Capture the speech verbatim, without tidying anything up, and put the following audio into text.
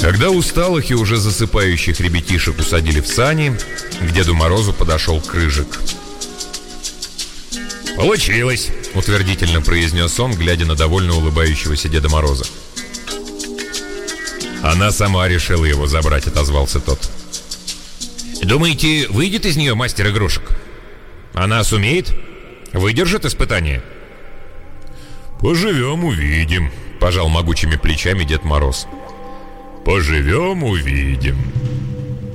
Когда усталых и уже засыпающих ребятишек усадили в сани, к Деду Морозу подошел Крыжик. «Получилось!» — утвердительно произнес он, глядя на довольно улыбающегося Деда Мороза. «Она сама решила его забрать», — отозвался тот. «Думаете, выйдет из нее мастер игрушек? Она сумеет? Выдержит испытание?» «Поживем, увидим», — пожал могучими плечами Дед Мороз. «Поживем, увидим».